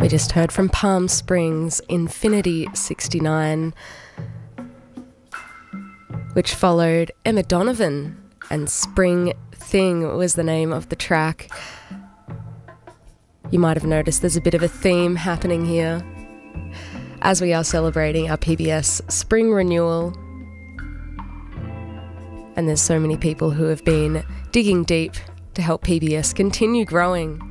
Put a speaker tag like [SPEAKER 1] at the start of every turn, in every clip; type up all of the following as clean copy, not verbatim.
[SPEAKER 1] We just heard from Palm Springs, Infinity 69, which followed Emma Donovan, and Spring Thing was the name of the track. You might have noticed there's a bit of a theme happening here as we are celebrating our PBS spring renewal. And there's so many people who have been digging deep to help PBS continue growing.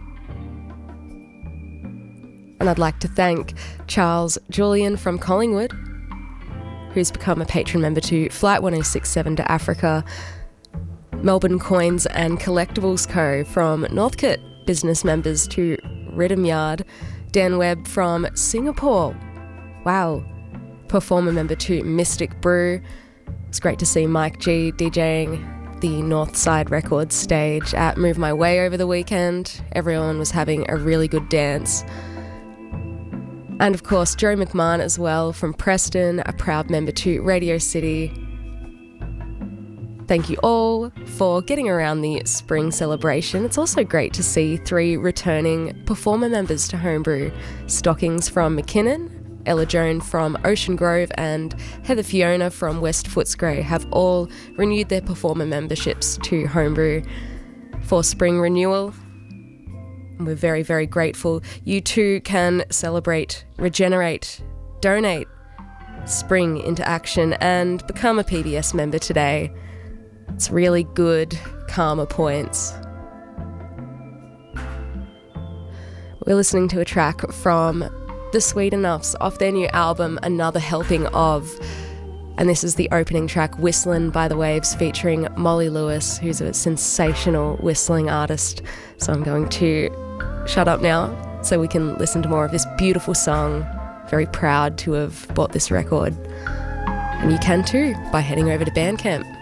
[SPEAKER 1] And I'd like to thank Charles Julian from Collingwood, who's become a patron member to Flight 1067 to Africa, Melbourne Coins and Collectibles Co. from Northcote business members to Rhythm Yard, Dan Webb from Singapore, wow, performer member to Mystic Brew. It's great to see Mike G DJing the Northside Records stage at Move My Way over the weekend. Everyone was having a really good dance. And of course, Joe McMahon as well from Preston, a proud member to Radio City. Thank you all for getting around the spring celebration. It's also great to see 3 returning performer members to Homebrew. Stockings from McKinnon, Ella Joan from Ocean Grove, and Heather Fiona from West Footscray have all renewed their performer memberships to Homebrew for spring renewal. We're very, very grateful. You too can celebrate, regenerate, donate, spring into action, and become a PBS member today. It's really good karma points. We're listening to a track from The Sweet Enoughs off their new album, Another Helping Of. And this is the opening track, Whistlin' by the Waves, featuring Molly Lewis, who's a sensational whistling artist. So I'm going to shut up now so we can listen to more of this beautiful song. Very proud to have bought this record. And you can too by heading over to Bandcamp.